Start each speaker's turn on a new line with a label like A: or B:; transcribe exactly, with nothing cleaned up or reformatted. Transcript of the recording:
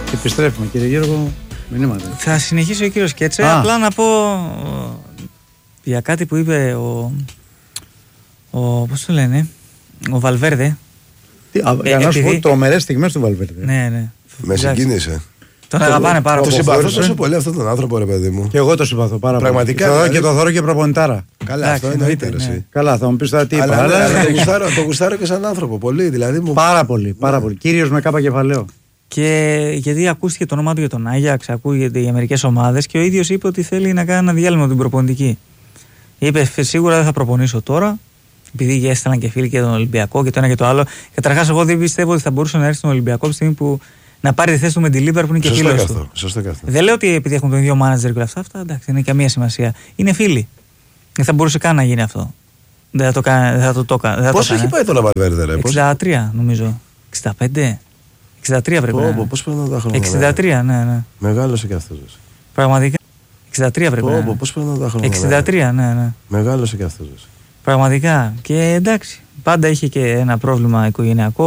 A: Επιστρέφουμε, κύριε Γιώργο. Μηνύματα.
B: Θα συνεχίσει ο κύριος Κέτσε. Α. Απλά να πω για κάτι που είπε ο. ο πώς το λένε, ο Βαλβέρδε.
A: Τι, α, ε, για να σου πω τρομερές στιγμές του Βαλβέρδε.
B: Ναι, ναι.
C: Με συγκίνησε.
B: Τον αγαπάνε πάρα πολύ.
C: Το συμπαθώ τόσο πολύ αυτόν τον άνθρωπο, ρε παιδί μου.
A: Και εγώ το συμπαθώ πάρα πολύ.
C: Πραγματικά.
A: Δηλαδή... Και το θωρώ και προπονητάρα.
C: Καλά, αυτό εννοείται. Ναι.
A: Καλά, θα μου πει τώρα τι είπα.
C: Αλλά, αλλά, αλλά το, γουστάρω, το γουστάρω και σαν άνθρωπο. Πολύ, δηλαδή. Μου...
A: Πάρα πολύ, πάρα ναι. πολύ. Κύριος με κάπα κεφαλαίο.
B: Και γιατί ακούστηκε το όνομα του για τον Άγιαξ, ακούγεται για μερικές ομάδες και ο ίδιος είπε ότι θέλει να κάνει ένα διάλειμμα από την προπονητική. Είπε σίγουρα δεν θα προπονήσω τώρα, επειδή έστελναν και φίλοι και τον Ολυμπιακό και το ένα και το άλλο. Καταρχάς, εγώ δεν πιστεύω ότι θα μπορούσε να έρθει στον Ολυμπιακό από τη στιγμή που να πάρει τη θέση του με τη Λίβερ που είναι και φίλος του.
C: Σωστό και αυτό.
B: Δεν λέω ότι επειδή έχουν τον ίδιο μάνατζερ και όλα αυτά, αυτά εντάξει, δεν έχει καμία σημασία. Είναι φίλοι. Δεν θα μπορούσε καν να γίνει αυτό. Δεν θα το κάνει.
C: Πόσο έχει πάει τώρα Βαλβέρδε, ρε?
B: εξήντα τρία νομίζω. εξήντα πέντε. εξήντα τρία πρέπει να είναι.
C: Πώς περνάνε τα χρόνια.
B: εξήντα τρία, ναι, ναι.
C: Μεγάλωσε και αυτός.
B: Πραγματικά. εξήντα τρία πρέπει να είναι.
C: Πώς περνάνε τα χρόνια.
B: εξήντα τρία, ναι, ναι.
C: Μεγάλωσε και αυτός.
B: Πραγματικά. Και εντάξει, πάντα είχε και ένα πρόβλημα οικογενειακό.